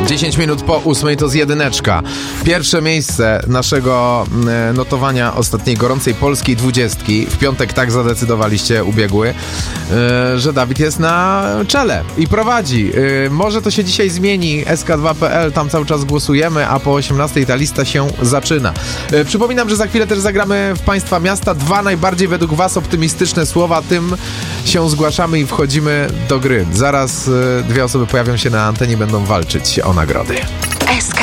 10 minut po 8 to z jedyneczka. Pierwsze miejsce naszego notowania ostatniej gorącej polskiej 20. W piątek tak zadecydowaliście ubiegły, że Dawid jest na czele i prowadzi. Może to się dzisiaj zmieni. SK2.pl, tam cały czas głosujemy, a po 18 ta lista się zaczyna. Przypominam, że za chwilę też zagramy w Państwa miasta. 2 najbardziej według Was optymistyczne słowa. Tym się zgłaszamy i wchodzimy do gry. Zaraz 2 osoby pojawią się na antenie i będą walczyć o nagrody. SK